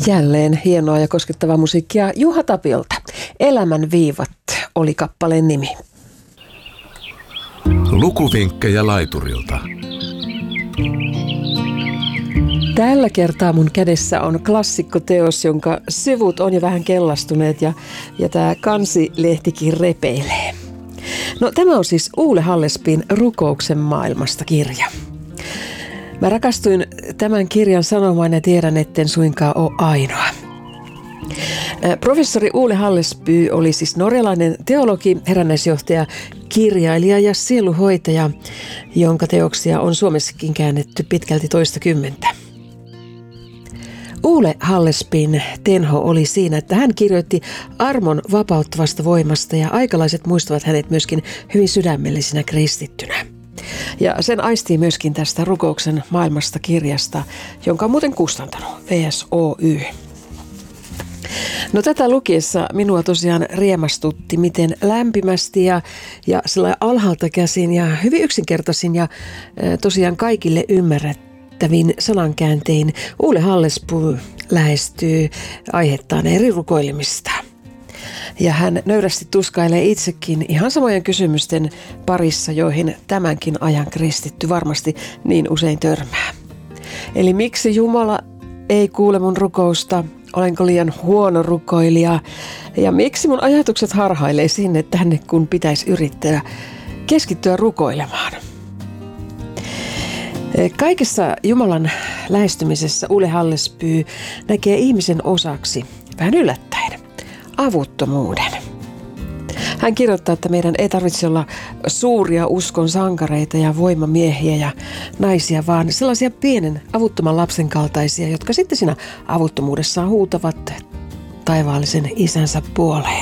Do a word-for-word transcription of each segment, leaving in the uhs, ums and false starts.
Jälleen hienoa ja koskettavaa musiikkia Juha Tapilta. Elämän viivat oli kappaleen nimi. Lukuvinkkejä laiturilta. Tällä kertaa mun kädessä on klassikkoteos, jonka sivut on jo vähän kellastuneet ja, ja tämä kansilehtikin repeilee. No, tämä on siis Ole Hallesbyn Rukouksen maailmasta -kirja. Mä rakastuin tämän kirjan sanomaan ja tiedän, etten suinkaan ole ainoa. Professori Ole Hallesby oli siis norjalainen teologi, herännäisjohtaja, kirjailija ja sieluhoitaja, jonka teoksia on Suomessakin käännetty pitkälti toista kymmentä. Ole Hallesbyn tenho oli siinä, että hän kirjoitti armon vapauttavasta voimasta ja aikalaiset muistavat hänet myöskin hyvin sydämellisenä kristittynä. Ja sen aistii myöskin tästä Rukouksen maailmasta -kirjasta, jonka on muuten kustantanut V S Oy. No, tätä lukiessa minua tosiaan riemastutti, miten lämpimästi ja, ja sillä alhaalta käsin ja hyvin yksinkertaisin ja tosiaan kaikille ymmärrettävin sanankääntein Ole Hallesby lähestyy aihettaan eri rukoilemista. Ja hän nöyrästi tuskailee itsekin ihan samojen kysymysten parissa, joihin tämänkin ajan kristitty varmasti niin usein törmää. Eli miksi Jumala ei kuule mun rukousta? Olenko liian huono rukoilija? Ja miksi mun ajatukset harhailee sinne tänne, kun pitäisi yrittää keskittyä rukoilemaan? Kaikessa Jumalan lähestymisessä Ole Hallesby näkee ihmisen osaksi, vähän yllättäen, avuttomuuden. Hän kirjoittaa, että meidän ei tarvitse olla suuria uskon sankareita ja voimamiehiä ja naisia, vaan sellaisia pienen avuttoman lapsen kaltaisia, jotka sitten siinä avuttomuudessaan huutavat taivaallisen isänsä puoleen.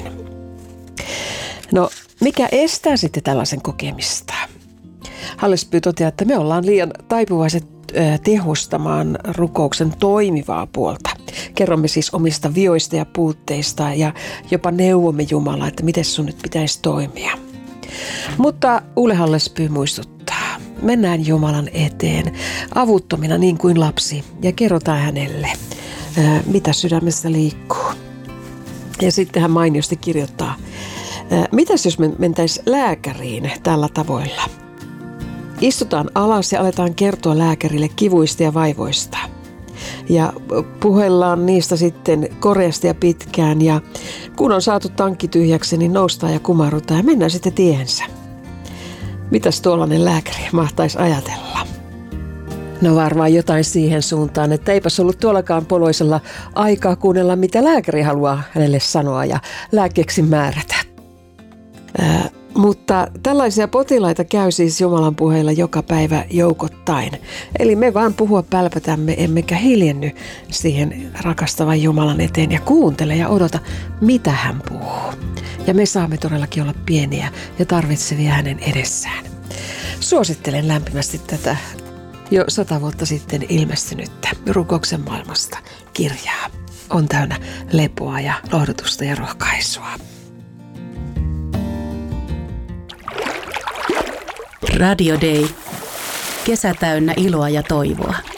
No, mikä estää sitten tällaisen kokemista? Hallesby toteaa, että me ollaan liian taipuvaiset tehostamaan rukouksen toimivaa puolta. Kerromme siis omista vioista ja puutteista ja jopa neuvomme Jumalaa, että miten sun nyt pitäisi toimia. Mutta Ole Hallesby muistuttaa. Mennään Jumalan eteen avuttomina niin kuin lapsi ja kerrotaan hänelle, mitä sydämessä liikkuu. Ja sitten hän mainiosti kirjoittaa, mitäs jos me mentäisiin lääkäriin tällä tavoilla? Istutaan alas ja aletaan kertoa lääkärille kivuista ja vaivoista. Ja puhellaan niistä sitten koreasti ja pitkään. Ja kun on saatu tankki tyhjäksi, niin noustaan ja kumarrutaan ja mennään sitten tiehensä. Mitäs tuollainen lääkäri mahtaisi ajatella? No, varmaan jotain siihen suuntaan, että eipäs ollut tuollakaan poloisella aikaa kuunnella, mitä lääkäri haluaa hänelle sanoa ja lääkkeeksi määrätä. Ää, Mutta tällaisia potilaita käy siis Jumalan puheilla joka päivä joukottain. Eli me vaan puhua pälpätämme, emmekä hiljenny siihen rakastavan Jumalan eteen ja kuuntele ja odota, mitä hän puhuu. Ja me saamme todellakin olla pieniä ja tarvitsevia hänen edessään. Suosittelen lämpimästi tätä jo sata vuotta sitten ilmestynyttä Rukouksen maailmasta -kirjaa. On täynnä lepoa ja lohdutusta ja rohkaisua. Radio Day. Kesä täynnä iloa ja toivoa.